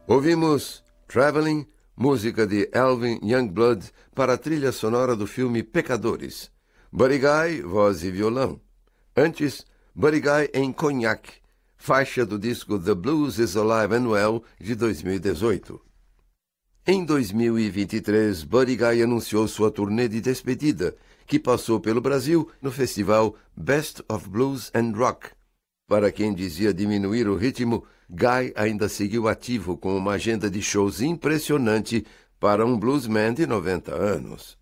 Ouvimos Traveling, música de Alvin Youngblood para a trilha sonora do filme Pecadores. Buddy Guy, voz e violão. Antes, Buddy Guy em Cognac, faixa do disco The Blues is Alive and Well, de 2018. Em 2023, Buddy Guy anunciou sua turnê de despedida, que passou pelo Brasil no festival Best of Blues and Rock. Para quem dizia diminuir o ritmo, Guy ainda seguiu ativo com uma agenda de shows impressionante para um bluesman de 90 anos.